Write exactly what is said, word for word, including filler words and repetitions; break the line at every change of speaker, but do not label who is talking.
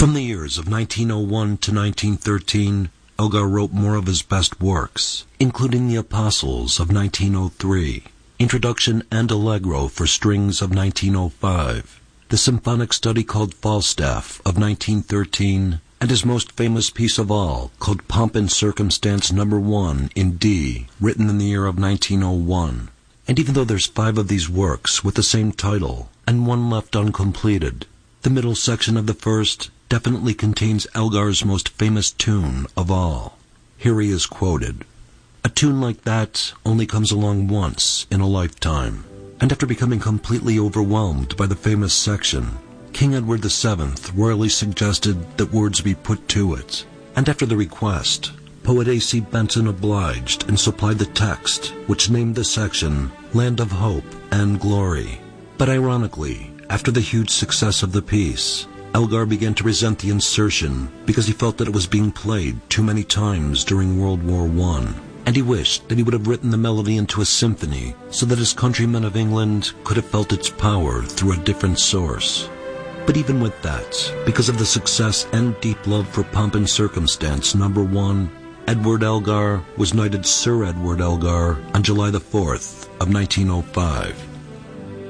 From the years of nineteen oh one to nineteen thirteen, Elgar wrote more of his best works, including The Apostles of nineteen oh three, Introduction and Allegro for Strings of nineteen oh five, the symphonic study called Falstaff of nineteen thirteen, and his most famous piece of all, called Pomp and Circumstance Number One in D, written in the year of nineteen oh one. And even though there's five of these works with the same title, and one left uncompleted, the middle section of the first definitely contains Elgar's most famous tune of all. Here he is quoted. A tune like that only comes along once in a lifetime, and after becoming completely overwhelmed by the famous section, King Edward the Seventh royally suggested that words be put to it, and after the request, poet A C Benson obliged and supplied the text, which named the section Land of Hope and Glory. But ironically, after the huge success of the piece, Elgar began to resent the insertion because he felt that it was being played too many times during World War One, and he wished that he would have written the melody into a symphony so that his countrymen of England could have felt its power through a different source. But even with that, because of the success and deep love for Pomp and Circumstance Number One, Edward Elgar was knighted Sir Edward Elgar on July the fourth of nineteen oh five.